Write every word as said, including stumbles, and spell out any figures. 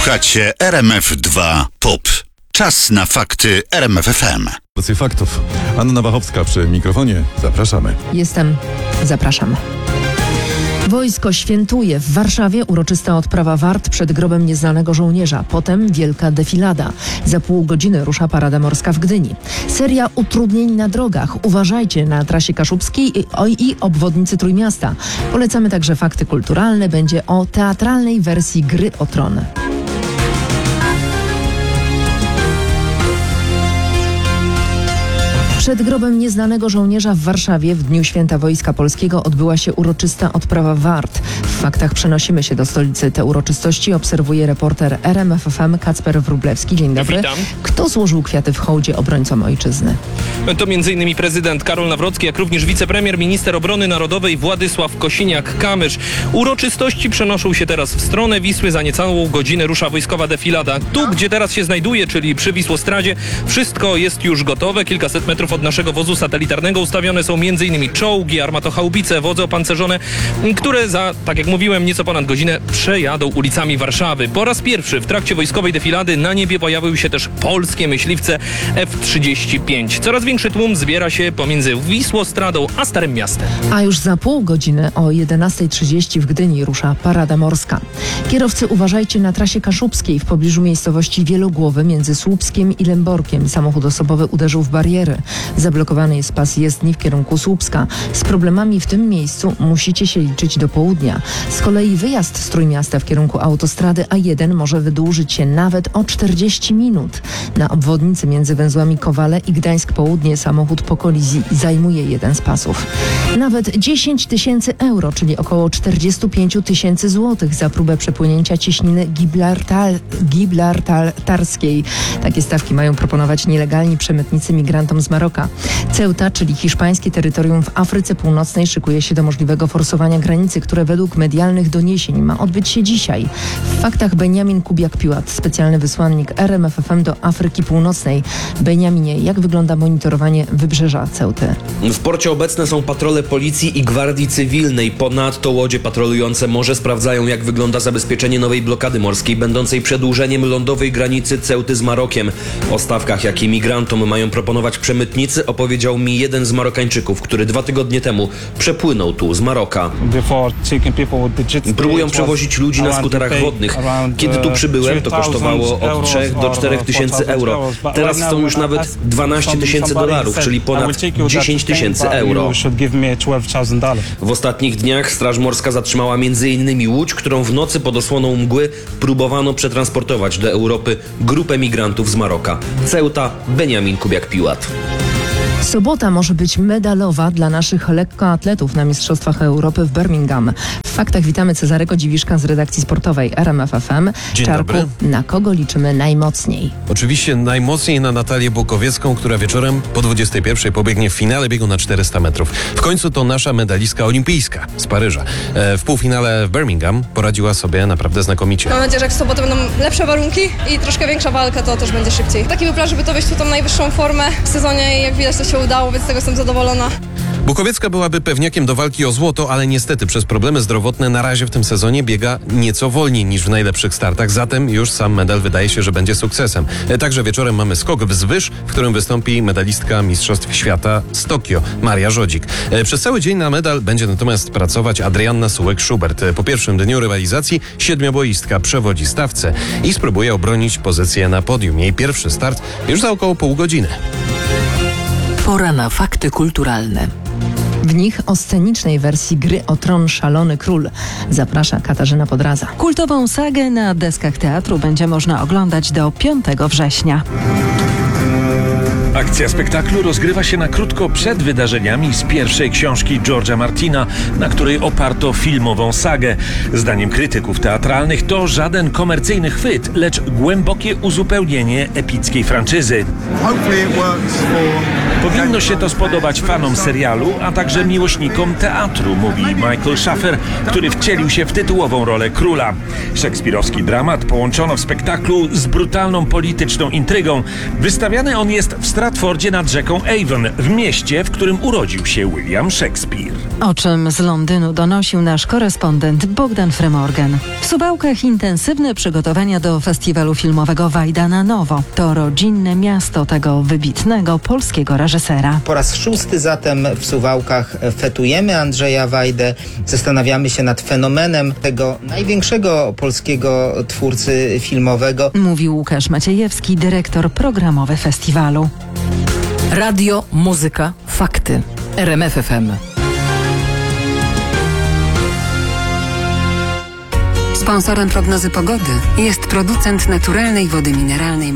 Słuchacie R M F dwa Pop. Czas na fakty R M F F M. Porcje faktów. Anna Wachowska przy mikrofonie. Zapraszamy. Jestem. Zapraszam. Wojsko świętuje. W Warszawie uroczysta odprawa wart przed grobem nieznanego żołnierza. Potem wielka defilada. Za pół godziny rusza parada morska w Gdyni. Seria utrudnień na drogach. Uważajcie na trasie kaszubskiej i, o, i obwodnicy Trójmiasta. Polecamy także fakty kulturalne. Będzie o teatralnej wersji Gry o Tron. Przed grobem nieznanego żołnierza w Warszawie w dniu Święta Wojska Polskiego odbyła się uroczysta odprawa wart. W faktach przenosimy się do stolicy. Te uroczystości obserwuje reporter R M F F M Kacper Wróblewski. Dzień dobry. Witam. Kto złożył kwiaty w hołdzie obrońcom ojczyzny? To m.in. prezydent Karol Nawrocki, jak również wicepremier, minister obrony narodowej Władysław Kosiniak-Kamysz. Uroczystości przenoszą się teraz w stronę Wisły. Za niecałą godzinę rusza wojskowa defilada. Tu, gdzie teraz się znajduje, czyli przy Wisłostradzie, wszystko jest już gotowe. Kilkaset metrów od naszego wozu satelitarnego ustawione są m.in. czołgi, armatochaubice, wozy opancerzone, które za, tak jak mówiłem, nieco ponad godzinę przejadą ulicami Warszawy. Po raz pierwszy w trakcie wojskowej defilady na niebie pojawiły się też polskie myśliwce F trzydzieści pięć. Coraz większy tłum zbiera się pomiędzy Wisłostradą a Starym Miastem. A już za pół godziny o jedenasta trzydzieści w Gdyni rusza parada morska. Kierowcy, uważajcie na trasie kaszubskiej w pobliżu miejscowości Wielogłowy między Słupskiem i Lęborkiem. Samochód osobowy uderzył w bariery. Zablokowany jest pas jezdni w kierunku Słupska. Z problemami w tym miejscu musicie się liczyć do południa. Z kolei wyjazd z Trójmiasta w kierunku autostrady A jeden może wydłużyć się nawet o czterdzieści minut. Na obwodnicy między węzłami Kowale i Gdańsk Południe samochód po kolizji zajmuje jeden z pasów. Nawet dziesięć tysięcy euro, czyli około czterdzieści pięć tysięcy złotych za próbę przepłynięcia cieśniny Gibraltar, Gibraltarskiej. Takie stawki mają proponować nielegalni przemytnicy migrantom z Maroka. Ceuta, czyli hiszpańskie terytorium w Afryce Północnej, szykuje się do możliwego forsowania granicy, które według medialnych doniesień ma odbyć się dzisiaj. W faktach Benjamin Kubiak-Piłat, specjalny wysłannik R M F F M do Afryki Północnej. Benjaminie, jak wygląda monitorowanie wybrzeża Ceuty? W porcie obecne są patrole policji i gwardii cywilnej. Ponadto łodzie patrolujące morze sprawdzają, jak wygląda zabezpieczenie nowej blokady morskiej, będącej przedłużeniem lądowej granicy Ceuty z Marokiem. O stawkach, jakie migrantom mają proponować przemytnicy, opowiedział mi jeden z Marokańczyków, który dwa tygodnie temu przepłynął tu z Maroka. Próbują przewozić ludzi na skuterach wodnych. Kiedy tu przybyłem, to kosztowało od trzech do czterech tysięcy euro. Teraz chcą już nawet dwanaście tysięcy dolarów, czyli ponad dziesięć tysięcy euro. W ostatnich dniach Straż Morska zatrzymała między innymi łódź, którą w nocy pod osłoną mgły próbowano przetransportować do Europy grupę migrantów z Maroka. Ceuta, Benjamin Kubiak-Piłat. Sobota może być medalowa dla naszych lekkoatletów na Mistrzostwach Europy w Birmingham. W faktach witamy Cezarego Dziwiszka z redakcji sportowej R M F F M. Dzień Czarku, dobry. na kogo liczymy najmocniej? Oczywiście najmocniej na Natalię Bukowiecką, która wieczorem po dwudziestej pierwszej pobiegnie w finale biegu na czterysta metrów. W końcu to nasza medalistka olimpijska z Paryża. E, w półfinale w Birmingham poradziła sobie naprawdę znakomicie. Mam nadzieję, że jak w sobotę będą lepsze warunki i troszkę większa walka, to też będzie szybciej. Taki był plan, żeby to wejść w tą najwyższą formę w sezonie i jak widać to się udało, więc z tego jestem zadowolona. Bukowiecka byłaby pewniakiem do walki o złoto, ale niestety przez problemy zdrowotne na razie w tym sezonie biega nieco wolniej niż w najlepszych startach, zatem już sam medal wydaje się, że będzie sukcesem. Także wieczorem mamy skok wzwyż, w którym wystąpi medalistka Mistrzostw Świata z Tokio, Maria Żodzik. Przez cały dzień na medal będzie natomiast pracować Adrianna Sułek-Schubert. Po pierwszym dniu rywalizacji siedmioboistka przewodzi stawce i spróbuje obronić pozycję na podium. Jej pierwszy start już za około pół godziny. Pora na fakty kulturalne. W nich o scenicznej wersji Gry o Tron Szalony Król. Zaprasza Katarzyna Podraza. Kultową sagę na deskach teatru będzie można oglądać do piątego września. Akcja spektaklu rozgrywa się na krótko przed wydarzeniami z pierwszej książki George'a Martina, na której oparto filmową sagę. Zdaniem krytyków teatralnych to żaden komercyjny chwyt, lecz głębokie uzupełnienie epickiej franczyzy. Powinno się to spodobać fanom serialu, a także miłośnikom teatru, mówi Michael Schaffer, który wcielił się w tytułową rolę króla. Szekspirowski dramat połączono w spektaklu z brutalną polityczną intrygą. Wystawiany on jest w Stratfordzie nad rzeką Avon, w mieście, w którym urodził się William Shakespeare. O czym z Londynu donosił nasz korespondent Bogdan Fremorgan. W Suwałkach intensywne przygotowania do festiwalu filmowego Wajda na Nowo. To rodzinne miasto tego wybitnego polskiego reżysera. Po raz szósty zatem w Suwałkach fetujemy Andrzeja Wajdę. Zastanawiamy się nad fenomenem tego największego polskiego twórcy filmowego. Mówił Łukasz Maciejewski, dyrektor programowy festiwalu. Radio, muzyka, fakty. R M F F M. Sponsorem prognozy pogody jest producent naturalnej wody mineralnej